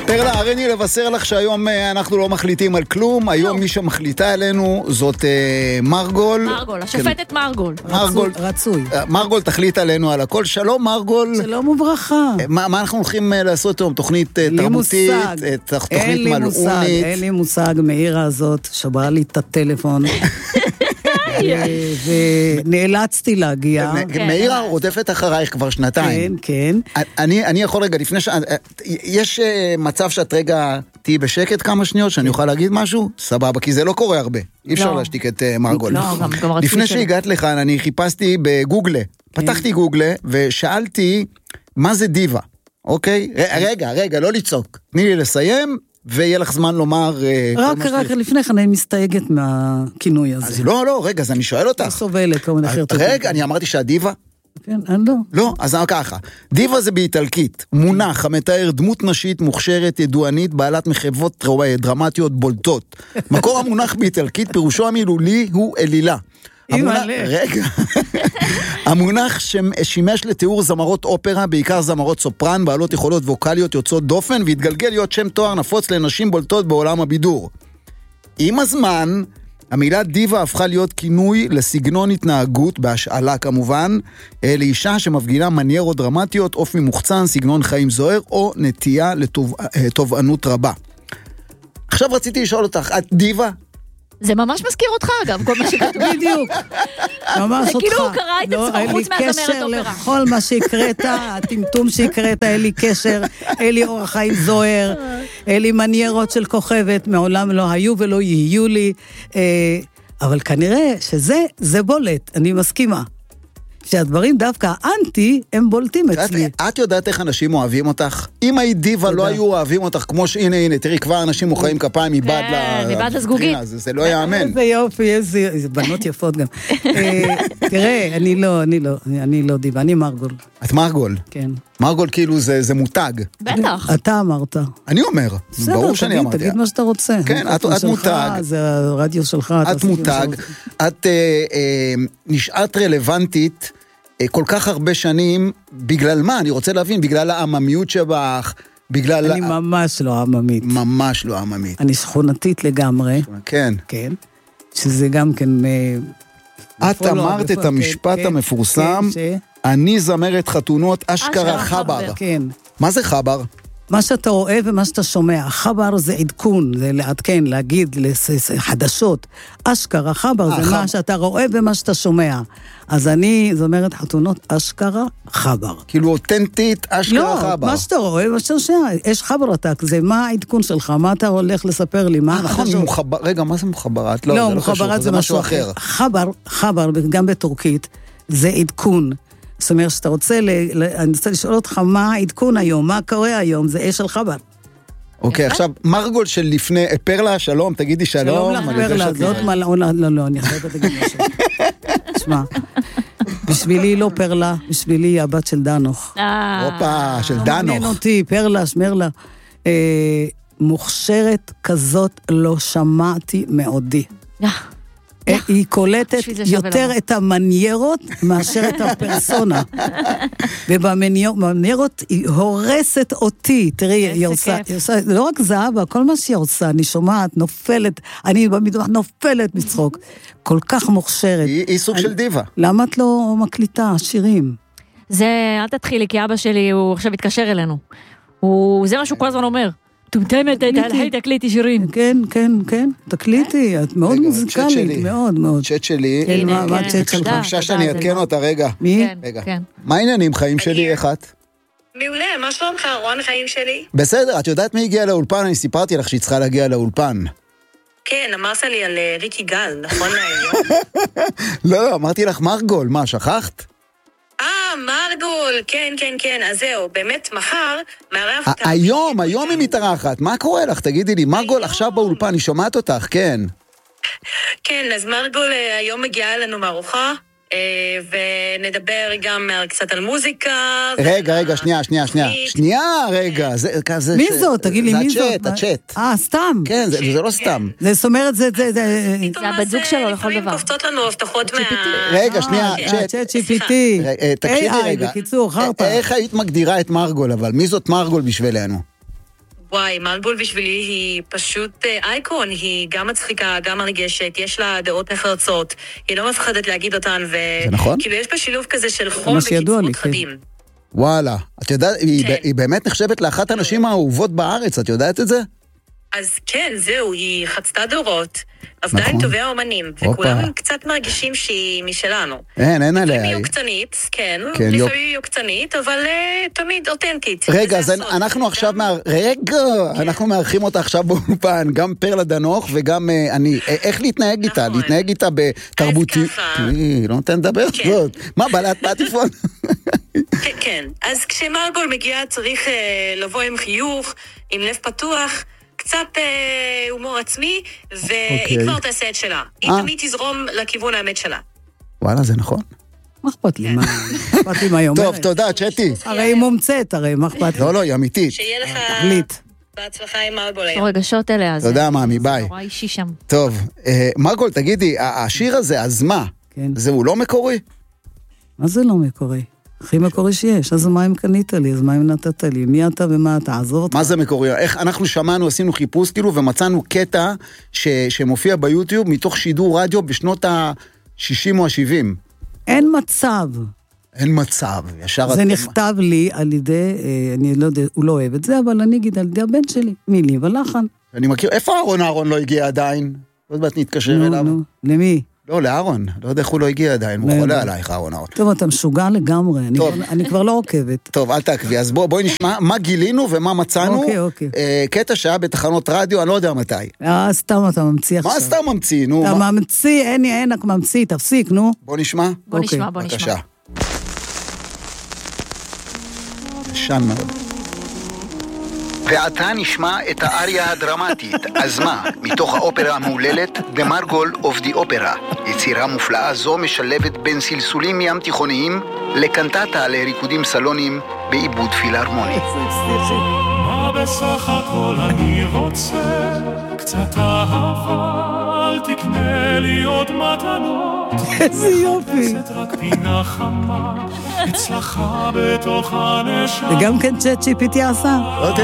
פרלה, הריני לבשר לך שהיום אנחנו לא מחליטים על כלום, היום מי שמחליטה עלינו זאת מרגול. מרגול, השופטת מרגול. רצוי. מרגול תחליט עלינו על הכל. שלום מרגול. שלום וברכה. מה אנחנו הולכים לעשות היום? תוכנית תרבותית, תוכנית מלאונית. אין לי מושג, מאירה הזאת שברה לי את הטלפון. ונאלצתי להגיע. מאירה רודפת אחרייך כבר שנתיים. כן, כן. אני יכול רגע, לפני יש מצב שאת רגע תהי בשקט כמה שניות, שאני אוכל להגיד משהו? סבבה, כי זה לא קורה הרבה. אי אפשר להשתיק את מרגול. לפני שהגעת לכאן, אני חיפשתי בגוגלה. פתחתי גוגלה ושאלתי מה זה דיבה. אוקיי? רגע, לא לצעוק. תני לי לסיים. ויהיה לך זמן לומר... רק לפני כן אני מסתייגת מהכינוי הזה. אז לא, רגע, אז אני שואל אותך. אני סובלת, כמובן אחרת. רגע, אני אמרתי שהדיבה? כן, אני לא. לא, אז ככה. דיבה זה באיטלקית, מונח המתאר דמות נשית מוכשרת, ידוענית, בעלת מחוות דרמטיות בולטות. מקור המונח באיטלקית, פירושו המילולי הוא אלילה. רגע. המונח שימש לתיאור זמרות אופרה, בעיקר זמרות סופרן, בעלות יכולות ווקליות יוצאות דופן, והתגלגל להיות שם תואר נפוץ לנשים בולטות בעולם הבידור. עם הזמן, המילה דיבה הפכה להיות כינוי לסגנון התנהגות, בהשאלה כמובן, לאישה שמפגינה מניירות דרמטיות, אופי מוחצן, סגנון חיים זוהר, או נטייה לתובענות רבה. עכשיו רציתי לשאול אותך, את דיבה? זה ממש מזכיר אותך אגב, כל מה שכתוב. בדיוק. ממש אותך. זה כאילו הוא קרא את עצמו חוץ מהזמרת אופרה. אין לי קשר לכל מה שהקראת, הטמטום שהקראת, אין לי קשר, אין לי אורח חיים זוהר, אין לי מניירות של כוכבת, מעולם לא היו ולא יהיו לי, אבל כנראה שזה בולט, אני מסכימה. שהדברים דווקא האנטי, הם בולטים אצלי. את יודעת איך אנשים אוהבים אותך? אם היית דיבה לא היו אוהבים אותך, כמו שהנה, תראי, כבר אנשים מוחאים כפיים מבעד לזגוגית. זה לא יאמן. איזה יופי, איזה בנות יפות גם. תראה, אני לא דיבה, אני מרגול. את מרגול? כן. מרגול כאילו זה מותג. בטח. אתה אמרת. אני אומר, ברור שאני אמרתי. תגיד מה שאתה רוצה. כן, את מותג. זה הרדיו שלך. את מותג. את נשארת רלוונטית כל כך הרבה שנים, בגלל מה? אני רוצה להבין, בגלל העממיות שבך, בגלל... אני ממש לא עממית. ממש לא עממית. אני שכונתית לגמרי. כן. כן. שזה גם כן... את אמרת את המשפט המפורסם, אני זמרת חתונות אשכרה חבר. כן. מה זה חבר? מה שאתה רואה ומה שאתה שומע. חבר זה עדכון, זה לעדכן, להגיד, חדשות. אשכרה חבר זה מה שאתה רואה ומה שאתה שומע. אז אני זמרת חתונות אשכרה חבר. כאילו אותנטית אשכרה חבר. לא, מה שאתה רואה ומה שאתה שומע. יש חבר עתק, זה מה העדכון שלך, מה אתה הולך לספר לי, מה נכון, רגע, מה זה מחברת? לא, מחברת זה משהו אחר. חבר, גם בטורקית, זה עדכון. זאת אומרת, שאתה רוצה, אני רוצה לשאול אותך מה העדכון היום, מה קורה היום, זה אש על חבר. אוקיי, עכשיו, מרגול של לפני, פרלה, שלום, תגידי שלום. שלום לך פרלה, זאת לא, אני חייבת להגיד משהו. תשמע, בשבילי לא פרלה, בשבילי היא הבת של דנוך. אופה, של דנוך. מעניין אותי, פרלה, שמרלה. מוכשרת כזאת לא שמעתי מעודי. היא קולטת יותר את המניירות מאשר את הפרסונה. ובמניירות היא הורסת אותי. תראי, היא עושה, לא רק זהבה, כל מה שהיא עושה, אני שומעת, נופלת, אני במדוח נופלת מצחוק. כל כך מוכשרת. היא סוג של דיבה. למה את לא מקליטה שירים? זה, אל תתחילי, כי אבא שלי, הוא עכשיו מתקשר אלינו. זה מה שהוא כל הזמן אומר. תקליטי שירים. כן, כן, כן, תקליטי, את מאוד מוזיקלית, מאוד, מאוד. צ'אט שלי. מה הצ'אט שלך? בבקשה שאני אעדכן אותה, רגע. מי? רגע. מה העניינים, חיים שלי, איך את? מעולה, מה שלומך, רון, חיים שלי? בסדר, את יודעת מי הגיע לאולפן? אני סיפרתי לך שהיא צריכה להגיע לאולפן. כן, אמרת לי על ריקי גל, נכון להיום? לא, אמרתי לך מרגול, מה, שכחת? מרגול, כן, אז זהו, באמת מחר מארח... היום היא מתארחת, מה קורה לך? תגידי לי, מרגול עכשיו באולפן, אני שומעת אותך, כן. כן, אז מרגול היום מגיעה אלינו מארוחה, ונדבר גם קצת על מוזיקה. רגע, שנייה, רגע. מי זאת? תגיד לי, מי זאת? הצ'אט. סתם. כן, זה לא סתם. זאת אומרת, זה הבת זוג שלו לכל דבר. קופצות לנו הבטחות רגע, שנייה, צ'אט GPT. תקשיבי רגע. בקיצור, חרפה. איך היית מגדירה את מרגול, אבל מי זאת מרגול בשבילנו? וואי, מלבול בשבילי היא פשוט אייקון, היא גם מצחיקה, גם מרגשת, יש לה דעות נחרצות, היא לא מפחדת להגיד אותן, זה נכון? וכאילו יש בה שילוב כזה של חום וקיצרות חדים. וואלה, את יודעת, היא באמת נחשבת לאחת הנשים האהובות בארץ, את יודעת את זה? אז כן, זהו, היא חצתה דורות, עבדה עם טובי האומנים, וכולם קצת מרגישים שהיא משלנו. אין עליה. לפעמים היא יוקצנית, כן, לפעמים היא יוקצנית, אבל תמיד אותנטית. רגע, אז אנחנו עכשיו, אנחנו מארחים אותה עכשיו באולפן, גם פרלה דנוך וגם אני. איך להתנהג איתה? להתנהג איתה בתרבותי? לא נותן לדבר זאת. מה, בעלת פטיפון? כן, אז כשמלבול מגיעה צריך לבוא עם חיוך, עם לב פתוח, קצת הומור עצמי, והיא כבר תעשה את שלה. היא תמיד תזרום לכיוון האמת שלה. וואלה, זה נכון. מה אכפת לי? מה היא אומרת? טוב, תודה, צ'טי. הרי היא מומצאת, הרי מה אכפת לי? לא, היא אמיתית. שיהיה לך בהצלחה עם מלבול היום. רגשות אליה. תודה, מאמי, ביי. נורא אישי שם. טוב, מרגול, תגידי, השיר הזה, אז מה? זהו לא מקורי? מה זה לא מקורי? הכי מקורי שיש, אז מה אם קנית לי, אז מה אם נתת לי, מי אתה ומה אתה, עזור אותך. מה זה מקורי? איך אנחנו שמענו, עשינו חיפוש כאילו, ומצאנו קטע שמופיע ביוטיוב מתוך שידור רדיו בשנות ה-60 או ה-70. אין מצב. אין מצב, ישר... זה נכתב לי על ידי, אני לא יודע, הוא לא אוהב את זה, אבל אני אגיד על ידי הבן שלי, מילי ולחן. אני מכיר, איפה אהרון לא הגיע עדיין? עוד מעט נתקשר אליו. למי? לא, לאהרון. לא יודע איך הוא לא הגיע עדיין, הוא חולה עלייך, אהרון. טוב, אתה משוגע לגמרי, אני כבר לא עוקבת. טוב, אל תעקבי, אז בואי נשמע מה גילינו ומה מצאנו. אוקיי. קטע שהיה בתחנות רדיו, אני לא יודע מתי. סתם אתה ממציא עכשיו. מה סתם ממציא, נו? אתה ממציא, אין רק ממציא, תפסיק, נו. בוא נשמע. בוא נשמע. בבקשה. שן מאוד. ועתה נשמע את האריה הדרמטית, אז מה, מתוך האופרה המהוללת, The Margol of the Opera. יצירה מופלאה זו משלבת בין סלסולים ים תיכוניים לקנטטה לריקודים סלונים בעיבוד פילהרמוני. מה בסך הכל אני רוצה? קצת אהבה, אל תקנה לי עוד מתנות. איזה יופי. קצת רק פינה חמה, הצלחה בתוך הנשמה. וגם כן צ'אט GPT עשה.